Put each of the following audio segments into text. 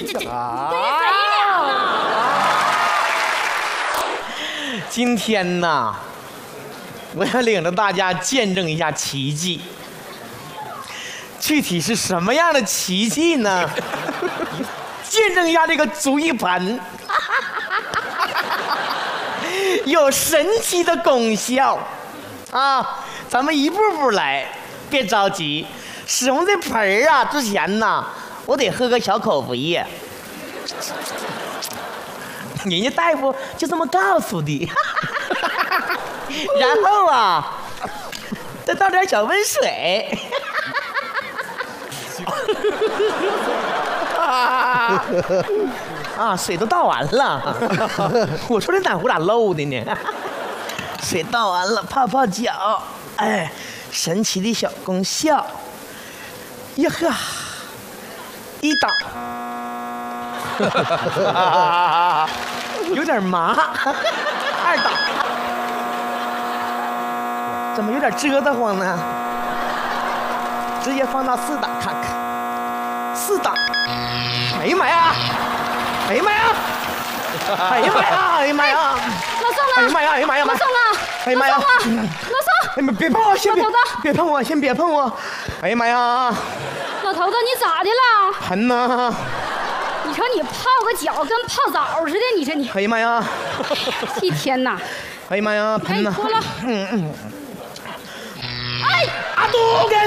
今天呐，我要领着大家见证一下奇迹。具体是什么样的奇迹呢？见证一下这个足浴盆有神奇的功效啊！咱们一步步来，别着急。使用这盆儿啊之前呢，我得喝个小口服液。人家大夫就这么告诉的。然后啊，再倒点小温水。啊，水都倒完了。我说这暖壶咋漏的呢？水倒完了，泡泡脚。哎，神奇的小功效。呀呵，一档。有点麻。二档。怎么有点折腾慌呢？直接放到4档看看。4档。哎呀妈呀！哎呀妈呀！哎呀妈呀！哎呀妈呀！ 老宋啊！ 哎呀妈呀！哎呀妈呀！ 老宋啊！ 哎呀妈呀！ 老宋！ 哎呀，别碰我，先别碰我，先别碰我！哎呀妈呀！ 老头子，你咋的了？ 盆呐！ 你说你泡个脚跟泡澡似的，你说你。 哎呀妈呀！ 一天呐！ 哎呀妈呀，盆呐！ 脱了。哎， 阿杜根！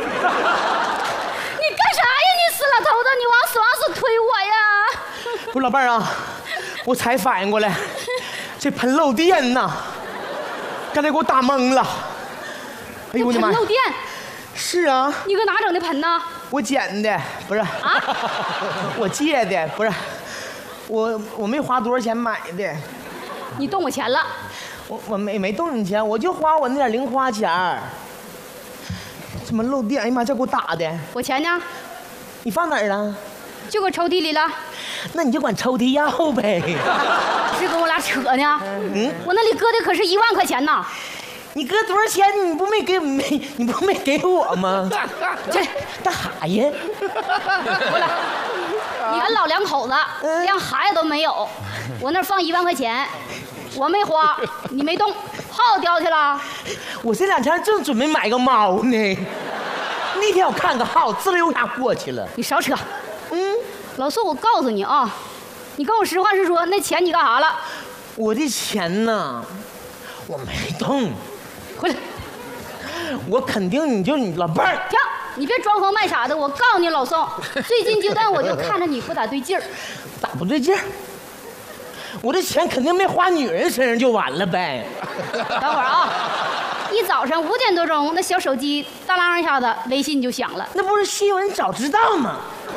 你干啥呀？你死老头子，你往死推我呀！ 不是老伴儿啊，我才反应过来，这盆漏电呐！刚才给我打懵了。哎呦我的妈！ 漏电？ 是啊。 你搁哪整的盆呢？ 我捡的，不是啊，我借的，不是，我没花多少钱买的。 你动我钱了？ 我没动你钱，我就花我那点零花钱儿。怎么漏电？哎呀妈，这给我打的！ 我钱呢？ 你放哪儿了？ 就搁抽屉里了。 那你就管抽屉要呗。 是跟我俩扯呢？我那里搁的可是1万块钱呢。 你搁多少钱？你不没给我吗？这干啥呀？ 过来，你们老两口子连孩子都没有，我那放1万块钱，我没花，你没动，耗掉去了。 我这2天正准备买个猫呢，那天我看个号，滋溜一下过去了。 你少扯。老宋，我告诉你啊，你跟我实话实说，那钱你干啥了？ 我的钱呢？我没动。 回来， 我肯定你老伴儿。 停！你别装疯卖傻的，我告诉你，老宋，最近阶段我就看着你不咋对劲儿。 咋不对劲儿？我这钱肯定没花女人身上就完了呗。 等会儿啊，一早上5点多钟，那小手机当啷一下子，微信就响了。 那不是新闻早知道吗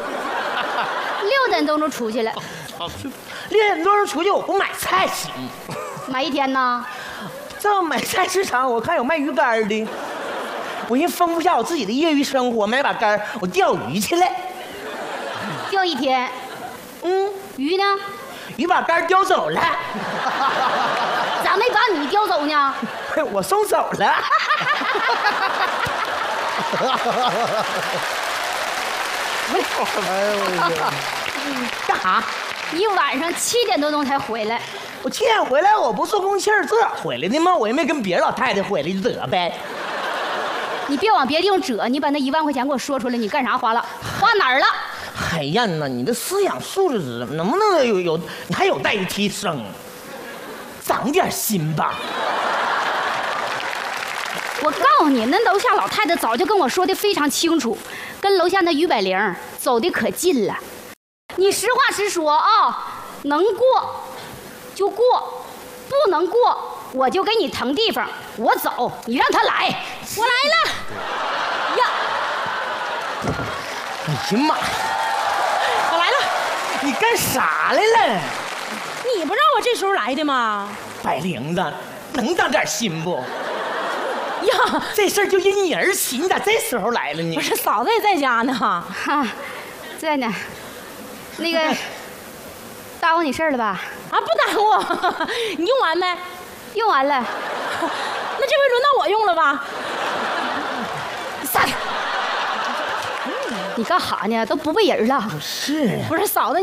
6点多钟出去了。 6点多钟出去，我不买菜行？ 买一天呢？ 这买菜市场，我看有卖鱼竿的，我先丰富一下我自己的业余生活，买把竿，我钓鱼去了。 钓一天。鱼呢？ 鱼把竿叼走了。 咋没把你叼走呢？ 我送走了。干啥？ 你晚上7点多钟才回来。 我7点回来，我不坐公汽儿自个儿回来的吗？我又没跟别老太太回来就得呗。 你别往别地方折，你把那1万块钱给我说出来，你干啥花了？花哪儿了？ 哎呀，你的思想素质能不能有你还有待于提升？长点心吧。 我告诉你，那楼下老太太早就跟我说的非常清楚，跟楼下那于百灵走的可近了。你实话实说啊，能过就过，不能过我就给你腾地方，我走，你让他来。我来了呀！ 哎呀妈！ 我来了， 你干啥来了？ 你不让我这时候来的吗？ 百灵子，能长点心不？ 呀， 这事儿就因你而起，你咋这时候来了呢？ 不是，嫂子也在家呢。 哈，在呢。那个，耽误你事儿了吧？ 啊，不耽误。你用完没？ 用完了。 那这回轮到我用了吧？ 撒开！你干哈呢？都不背人了。 不是， 不是嫂子。